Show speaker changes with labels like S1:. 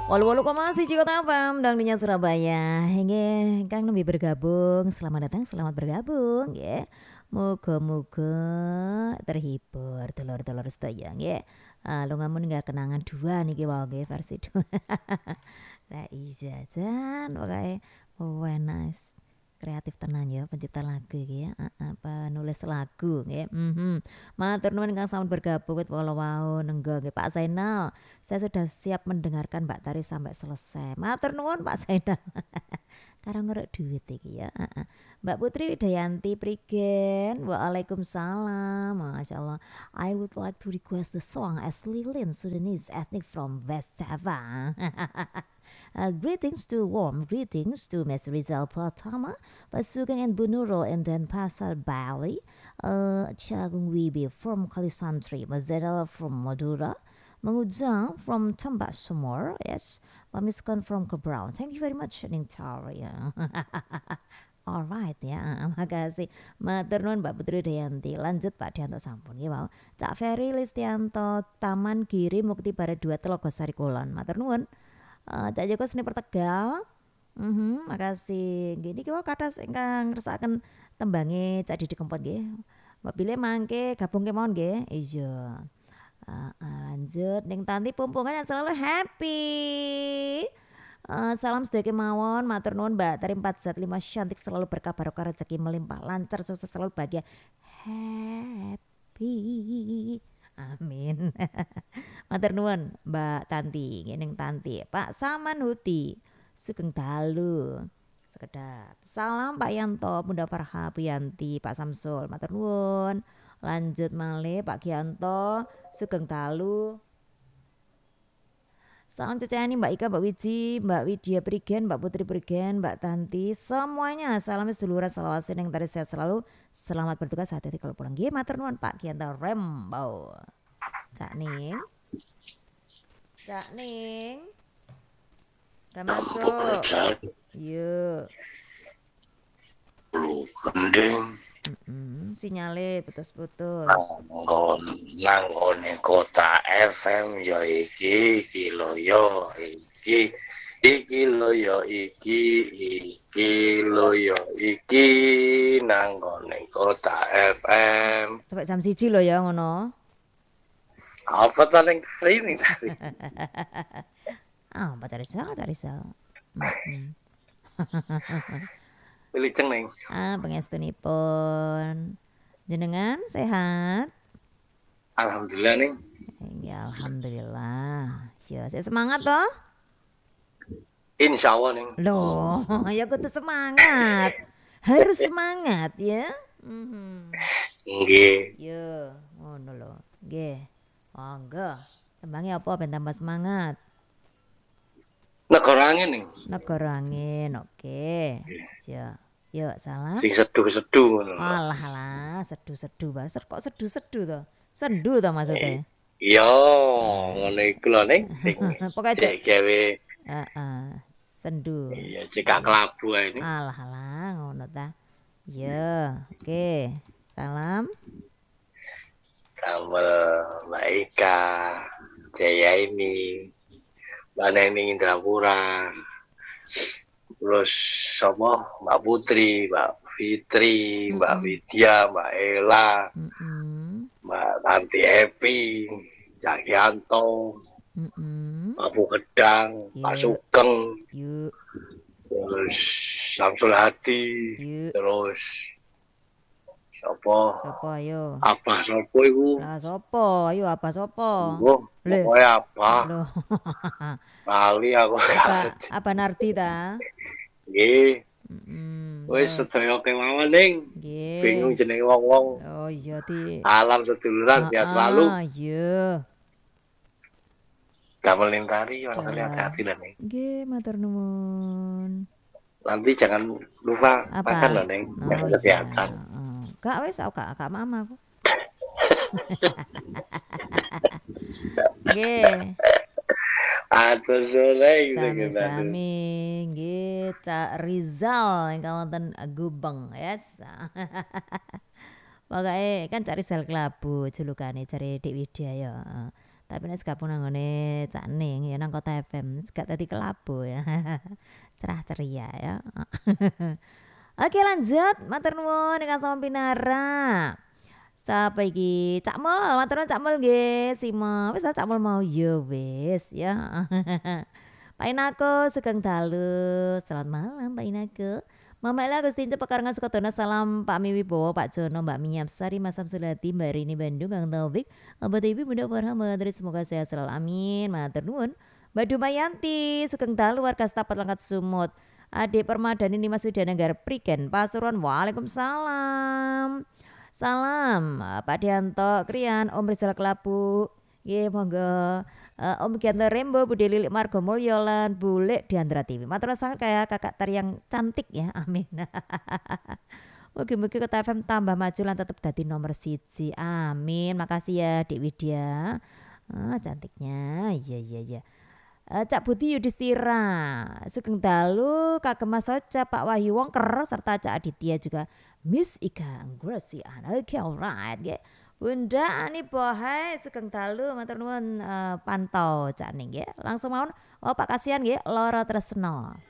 S1: 88,1 Kota FM Dangdunya Surabaya. Nggih, Kang nembe bergabung. Selamat datang, selamat bergabung nggih. Muga-muga terhibur telur-telur sedaya nggih. Lu ngamun nggak kenangan dua niki wae nggih versi dua. Lah iya jan pokoke nice. Kreatif tenan ya pencipta lagu iki ya. Penulis lagu nggih. Matur nuwun Kang sampun bergabung wit wau nenggo nggih Pak Zainal. Saya sudah siap mendengarkan Mbak Tari sampai selesai. Matur nuwun Pak Zainal. Karo ngeruk duit iki ya. Mbak Putri Widayanti Prigen. Waalaikumsalam. Masya Allah. I would like to request the song as Lilin Sudanese ethnic from West Java. Greetings to Miss Rizal Pratama, Pak Sugeng and Bu Nurul in Denpasar, Bali, Chagung Wibi from Kalisantri, Mas Zainal from Madura, Mengujang from Tambak Sumur, yes, Pak Miskon from Kebraun. Thank you very much, Ningtari. Alright ya, makasih. Matur nuwun Mbak Putri Dayanti. Lanjut Pak Dianto sampun nggih wau. Cak Ferry Listianto Taman Giri Mukti Barat 2 Telogosari Kulon. Matur nuwun. Cak Joko Seni Pertegal. Makasih. Gini ki wau kathah ingkang ngersakaken tembange Cak Didi Kempot nggih. Mbak Bile mangke gabung kemawon nggih. Iya. Lanjut ning Tanti Pumpungan yang selalu happy. Salam sedaya kemawon, matur nuwun Mbak Tari 4 5 cantik selalu berkah barokah rezeki melimpah lancar sukses selalu bahagia happy. Amin. Matur nuwun Mbak Tanti, ngening Tanti. Pak Samanhuti, Sugeng Dalu. Sekedap. Salam Pak Yanto, Bunda Farha Puyanti, Pak Samsul, matur nuwun. Lanjut malih Pak Gianto, Sugeng Dalu. Salam ceceni Mbak Ika, Mbak Wiji, Mbak Widya Prigen, Mbak Putri Prigen, Mbak Tanti, semuanya salam seduluran selawase yang tadi sehat selalu. Selamat bertugas, hati-hati kalau pulang. Nggih, matur nuwun Pak Gianto Rembau. Cak Ning. Udah masuk. Yuk.
S2: Lu kending.
S1: Sinyale putus-putus.
S2: Nanggone Kota FM ya iki loyo iki loyo iki nanggone Kota FM.
S1: Sampai jam 1 lho ya ngono.
S2: Apa paling kali ini tadi?
S1: Pak Tarisal.
S2: Pilih ceneng.
S1: Pangestunipun. Jenengan sehat?
S2: Alhamdulillah ning.
S1: Ya alhamdulillah. Ya, saya semangat toh?
S2: Insyaallah ning.
S1: Loh, ya kudu semangat. Harus semangat ya.
S2: Nggih.
S1: Yo, ngono lho. Nggih. Monggo. Tembangnya apa ben tambah semangat?
S2: Negara angin ning.
S1: Negara angin, oke. Ya. Yuk, salam.
S2: Sing seduh-seduh ngono.
S1: Alah, seduh-seduh Bang. Kok seduh-seduh to? Sendu to maksudnya?
S2: Iya, ngono iku lho ning sing
S1: Pokoke
S2: gawe
S1: sendu.
S2: Iya, cekak kelabu ae ini.
S1: Alah, ngono ta. Ya, oke. Salam.
S2: Kamel Mbak Ika, Jaya ini, Mbak Neni Indrapura, terus sama Mbak Putri, Mbak Fitri, Mbak Widya, Mbak Ela, Mbak Tanti Epi, Cak Yanto, Mbak Bu Gedang, Pak Sugeng, terus Samsul Hadi, terus Sopo
S1: ayo?
S2: Apa sopo iku?
S1: Lah sopo? Ayo apa sopo?
S2: Pokoke apa? Kali aku
S1: apa Nardi ta?
S2: Nggih. Wis sedaya kemawon ning. Bingung jenenge wong-wong.
S1: Oh iya di.
S2: Alam seduluran sehat selalu.
S1: Iya.
S2: Damel ning tari langsung hati-hati lah ning.
S1: Nggih, matur nuwun.
S2: Nanti jangan lupa makan loh neng, kesehatan.
S1: Gak wes, aku gak mama aku. Nggih.
S2: Atur sore
S1: sami-sami nggih Cak Rizal ingkang wonten Gubeng, yes. Pokoke kan Cak Rizal Kelabu julukane jare Dik Widya ya. Tapi nek gabung nang ngene Cak Ning ya nang Kota FM gak dadi kelabu ya. Cerah ceria ya. Oke lanjut, matur nuwun ingkang sampun pinara. Sapa iki? Cak Mul, matur nuwun Cak Mul nggih, Simo. Wis Cak Mul mau yo wis ya. Pak Inako Sugeng Dalu. Selamat malam Pak Inako. Mama Ella Agustince Pekarangan Sukadana salam Pak Miwibowo, Pak Jono, Mbak Miap Sari, Mas Samsulati, Mbak Rini Bandung, Kang Taufik, Abah Ibu Bunda Farham, semoga sehat selalu amin. Matur nuwun. Mbak Dumayanti Sugeng Dalu warga Setapat Langkat Sumut. Adik Permadani Nimas Widanegara Prigen Pasuruan. Waalaikumsalam. Salam Pak Dianto Krian Om Rizal Kelabu. Nggih monggo. Om Gianto Rembo Budi Lilik Margo Mulyo lan Bule Diandra TV. Matur sangat kayak kakak tari yang cantik ya. Amin. Mugi-mugi Kota FM tambah maju lan tetap dadi nomor 1. Amin. Makasih ya Dik Widya. Cantiknya. Iya. Cak Budi Yudhistira, Sugeng Dalu, Kak Kemas Soca, Pak Wahyu Wongker, serta Cak Aditya juga Miss Ika Angresian. Oke, alright. Yeah. Bunda Ani Bohai, Sugeng Dalu, matur nuwun pantau Cak Ning ya. Langsung mawon, Pak kasihan ya, Loro Tresno.